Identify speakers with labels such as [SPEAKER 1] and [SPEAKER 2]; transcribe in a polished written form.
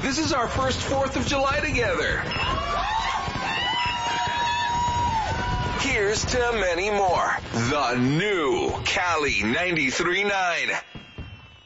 [SPEAKER 1] This is our first 4th of July together. Here's to many more. The new Cali 93.9.